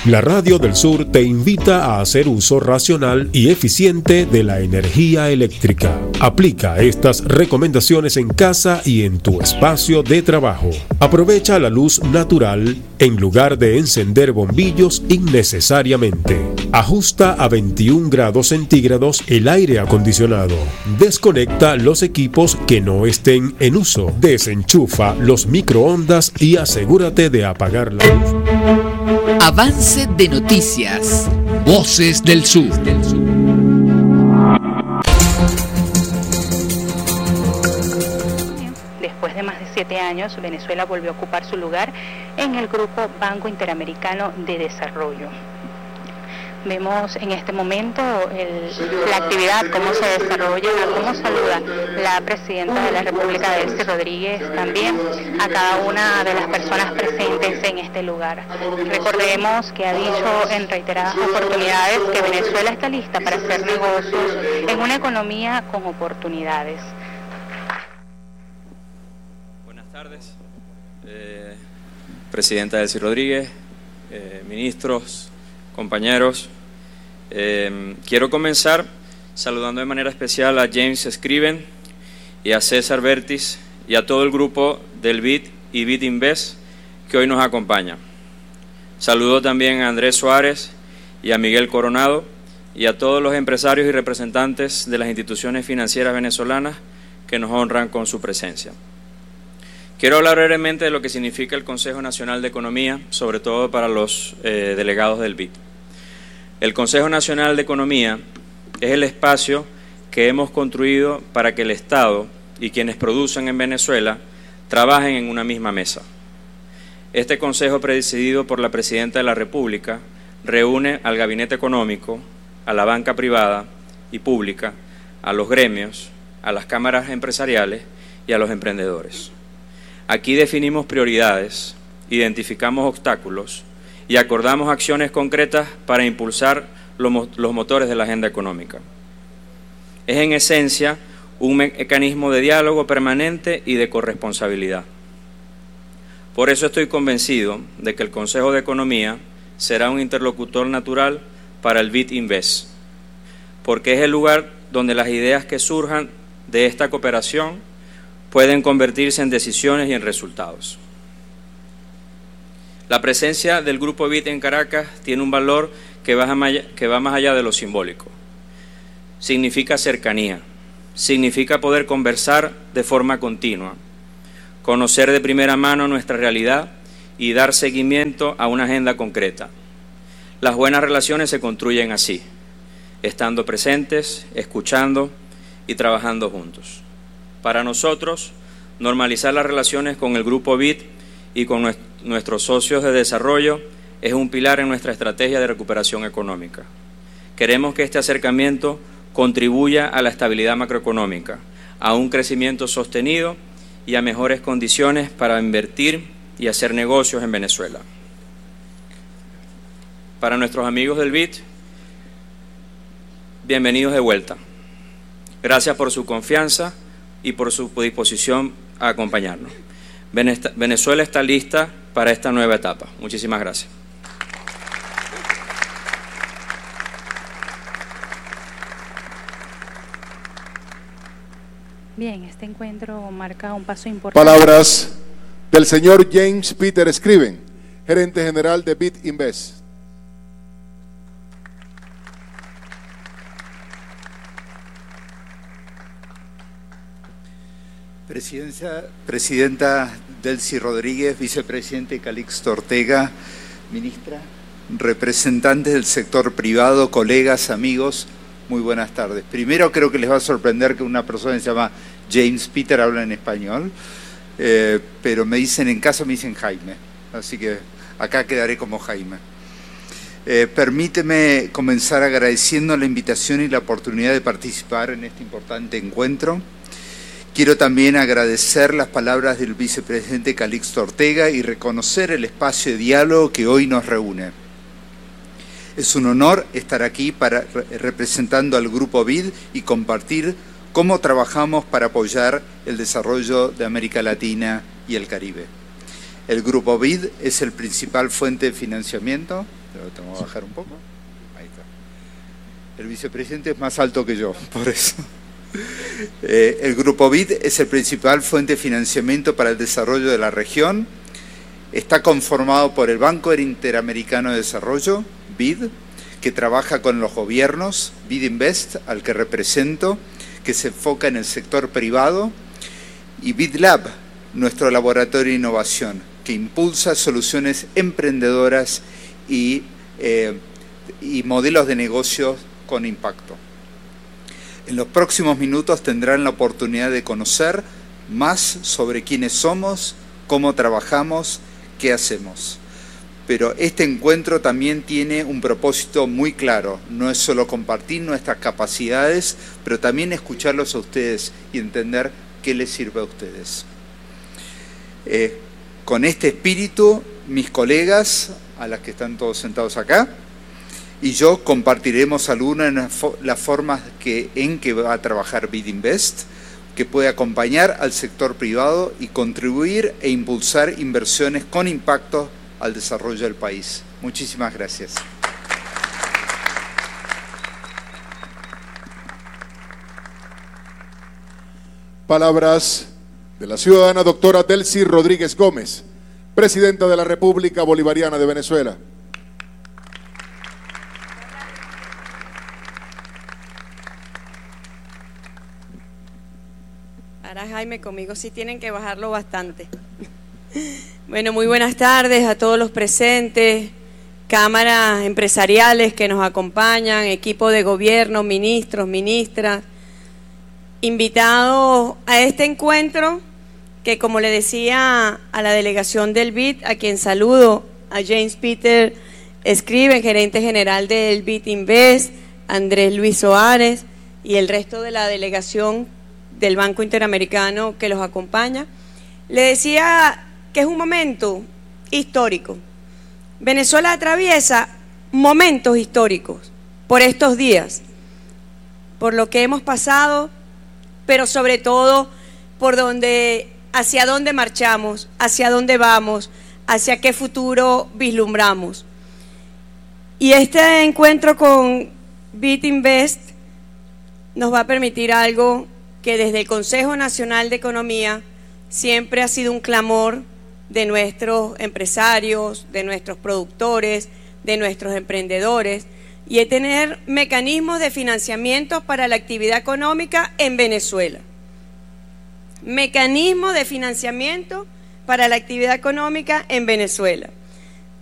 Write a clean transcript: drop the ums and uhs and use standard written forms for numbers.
La Radio del Sur te invita a hacer uso racional y eficiente de la energía eléctrica. Aplica estas recomendaciones en casa y en tu espacio de trabajo. Aprovecha la luz natural en lugar de encender bombillos innecesariamente. Ajusta a 21 grados centígrados el aire acondicionado. Desconecta los equipos que no estén en uso. Desenchufa los microondas y asegúrate de apagar la luz. Avance de noticias. Voces del Sur. Después de más de 7 años, Venezuela volvió a ocupar su lugar en el Grupo Banco Interamericano de Desarrollo. Vemos en este momento la actividad, cómo se desarrolla, cómo saluda la Presidenta de la República, Delcy Rodríguez, también a cada una de las personas presentes en este lugar. Recordemos que ha dicho en reiteradas oportunidades que Venezuela está lista para hacer negocios en una economía con oportunidades. Buenas tardes, Presidenta Delcy Rodríguez, ministros, compañeros. Quiero comenzar saludando de manera especial a James Scriven y a César Vertis y a todo el grupo del BID y BID Invest que hoy nos acompaña. Saludo también a Andrés Suárez y a Miguel Coronado y a todos los empresarios y representantes de las instituciones financieras venezolanas que nos honran con su presencia. Quiero hablar brevemente de lo que significa el Consejo Nacional de Economía, sobre todo para los delegados del BID. El Consejo Nacional de Economía es el espacio que hemos construido para que el Estado y quienes producen en Venezuela trabajen en una misma mesa. Este consejo, presidido por la Presidenta de la República, reúne al Gabinete Económico, a la banca privada y pública, a los gremios, a las cámaras empresariales y a los emprendedores. Aquí definimos prioridades, identificamos obstáculos y acordamos acciones concretas para impulsar los motores de la agenda económica. Es en esencia un mecanismo de diálogo permanente y de corresponsabilidad. Por eso estoy convencido de que el Consejo de Economía será un interlocutor natural para el BID Invest, porque es el lugar donde las ideas que surjan de esta cooperación pueden convertirse en decisiones y en resultados. La presencia del Grupo BID en Caracas tiene un valor que va más allá de lo simbólico. Significa cercanía, significa poder conversar de forma continua, conocer de primera mano nuestra realidad y dar seguimiento a una agenda concreta. Las buenas relaciones se construyen así, estando presentes, escuchando y trabajando juntos. Para nosotros, normalizar las relaciones con el Grupo BID y con nuestros socios de desarrollo es un pilar en nuestra estrategia de recuperación económica. Queremos que este acercamiento contribuya a la estabilidad macroeconómica, a un crecimiento sostenido y a mejores condiciones para invertir y hacer negocios en Venezuela. Para nuestros amigos del BID, bienvenidos de vuelta. Gracias por su confianza y por su disposición a acompañarnos. Venezuela está lista para esta nueva etapa. Muchísimas gracias. Bien, este encuentro marca un paso importante. Palabras del señor James Peter Scriven, gerente general de BID Invest. Presidenta Delcy Rodríguez, vicepresidente Calixto Ortega, ministra, representantes del sector privado, colegas, amigos, muy buenas tardes. Primero, creo que les va a sorprender que una persona que se llama James Peter habla en español, pero me dicen en casa, me dicen Jaime, así que acá quedaré como Jaime. Permíteme comenzar agradeciendo la invitación y la oportunidad de participar en este importante encuentro. Quiero también agradecer las palabras del vicepresidente Calixto Ortega y reconocer el espacio de diálogo que hoy nos reúne. Es un honor estar aquí representando al Grupo BID y compartir cómo trabajamos para apoyar el desarrollo de América Latina y el Caribe. El Grupo BID es el principal fuente de financiamiento Lo tengo que bajar un poco. Ahí está. El vicepresidente es más alto que yo, por eso. El Grupo BID es el principal fuente de financiamiento para el desarrollo de la región. Está conformado por el Banco Interamericano de Desarrollo, BID, que trabaja con los gobiernos, BID Invest, al que represento, que se enfoca en el sector privado, y BID Lab, nuestro laboratorio de innovación, que impulsa soluciones emprendedoras y modelos de negocios con impacto. En los próximos minutos tendrán la oportunidad de conocer más sobre quiénes somos, cómo trabajamos, qué hacemos. Pero este encuentro también tiene un propósito muy claro. No es solo compartir nuestras capacidades, pero también escucharlos a ustedes y entender qué les sirve a ustedes. Con este espíritu, mis colegas, a las que están todos sentados acá, y yo compartiremos algunas de las formas en que va a trabajar BID Invest, que puede acompañar al sector privado y contribuir e impulsar inversiones con impacto al desarrollo del país. Muchísimas gracias. Palabras de la ciudadana doctora Delcy Rodríguez Gómez, presidenta de la República Bolivariana de Venezuela. Ahora Jaime, conmigo sí tienen que bajarlo bastante. Bueno, muy buenas tardes a todos los presentes, cámaras empresariales que nos acompañan, equipo de gobierno, ministros, ministras, invitados a este encuentro que, como le decía a la delegación del BID, a quien saludo, a James Peter Scriven, gerente general del BID Invest, Andrés Luis Soares y el resto de la delegación del Banco Interamericano que los acompaña. Le decía que es un momento histórico. Venezuela atraviesa momentos históricos por estos días, por lo que hemos pasado, pero sobre todo por hacia dónde marchamos, hacia dónde vamos, hacia qué futuro vislumbramos. Y este encuentro con BID Invest nos va a permitir algo que desde el Consejo Nacional de Economía siempre ha sido un clamor de nuestros empresarios, de nuestros productores, de nuestros emprendedores, y es tener mecanismos de financiamiento para la actividad económica en Venezuela. Mecanismos de financiamiento para la actividad económica en Venezuela.